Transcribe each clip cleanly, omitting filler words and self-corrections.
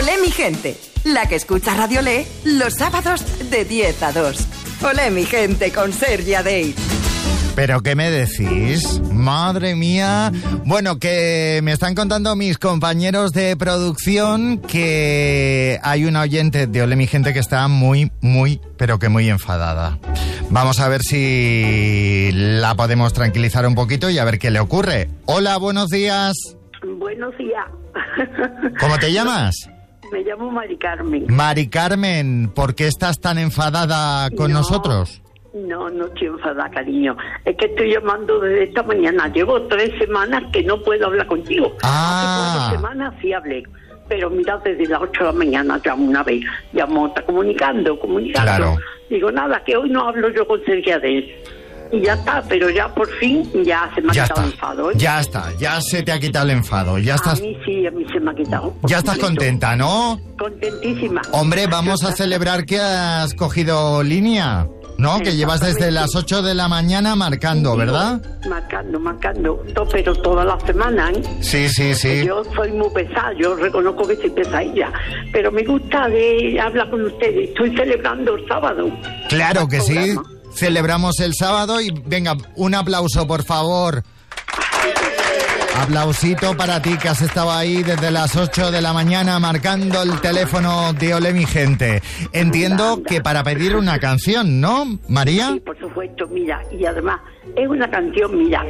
Olé mi gente, la que escucha Radio Olé los sábados de 10 a 2. Olé mi gente con Sergi Adey. ¿Pero qué me decís? Madre mía. Bueno, que me están contando mis compañeros de producción que hay una oyente de Olé mi gente que está muy, pero que muy enfadada. Vamos a ver si la podemos tranquilizar un poquito y a ver qué le ocurre. Hola, buenos días. Buenos días. ¿Cómo te llamas? Me llamo Mari Carmen. Mari Carmen, ¿por qué estás tan enfadada con nosotros? No estoy enfadada, cariño. Es que estoy llamando desde esta mañana. Llevo 3 semanas que no puedo hablar contigo. Hace 4 semanas sí hablé. Pero mira, desde las 8 de la mañana llamo una vez. Llamo, está comunicando. Claro. Digo, nada, que hoy no hablo yo con Sergi Adey. Y ya está, pero ya por fin ya se me ha quitado el enfado, ¿eh? Ya está, ya se te ha quitado el enfado. Ya estás... A mí se me ha quitado. Ya estás contenta, ¿no? Contentísima. Hombre, vamos a celebrar que has cogido línea, ¿no? Que llevas desde las 8 de la mañana marcando, ¿verdad? Marcando. Pero toda la semana, ¿eh? Sí. Yo soy muy pesada, yo reconozco que soy pesadilla. Pero me gusta de hablar con ustedes. Estoy celebrando el sábado. Claro que sí. Celebramos el sábado y venga, un aplauso, por favor. Aplausito para ti que has estado ahí desde las 8 de la mañana marcando el teléfono de Olé mi gente. Entiendo que para pedir una canción, ¿no, María? Sí, por supuesto, mira, y además es una canción, mira.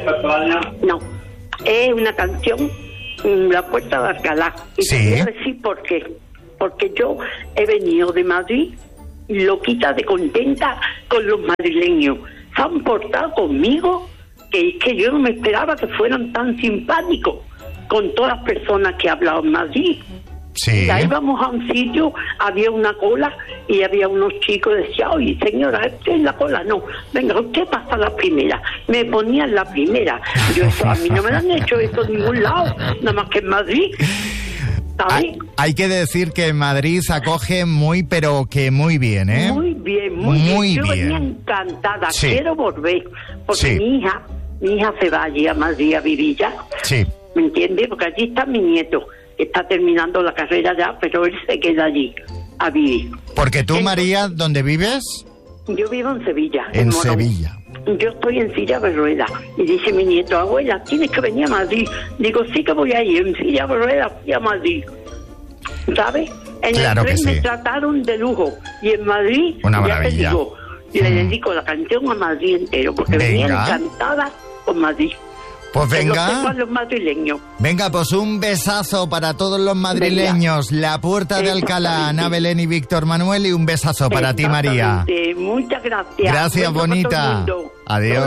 Es una canción, La Puerta de Alcalá. Y sí. Te voy a decir por qué. Porque yo he venido de Madrid loquita de contenta con los madrileños. Se han portado conmigo que es que yo no me esperaba que fueran tan simpáticos con todas las personas que he hablado en Madrid. Sí. Y ahí vamos a un sitio, había una cola y había unos chicos que decían, oye señora, ¿usted es la cola? No, venga, usted pasa la primera. Me ponían la primera. Yo, eso, a mí no me lo han hecho eso en ningún lado, nada más que en Madrid. Hay que decir que Madrid acoge pero que muy bien, ¿eh? Muy bien. Yo venía encantada, sí. Quiero volver, porque sí. mi hija se va allí a Madrid a vivir ya. Sí. ¿Me entiendes? Porque allí está mi nieto, que está terminando la carrera ya, pero él se queda allí a vivir. Porque tú, María, ¿dónde vives? Yo vivo en Sevilla. En Sevilla. Yo estoy en silla de ruedas. Y dice mi nieto, abuela, tienes que venir a Madrid. Digo, sí que voy a ir, en silla de ruedas fui a Madrid. ¿Sabes? En claro el tren que sí. Me trataron de lujo. Y en Madrid, una ya maravilla. te digo, le dedico la canción a Madrid entero, porque venía encantada con Madrid. Pues venga. Los madrileños. Venga, pues un besazo para todos los madrileños. Venga. La Puerta de Alcalá, Ana Belén y Víctor Manuel, y un besazo para ti, María. Muchas gracias. Gracias, bonita. Adiós.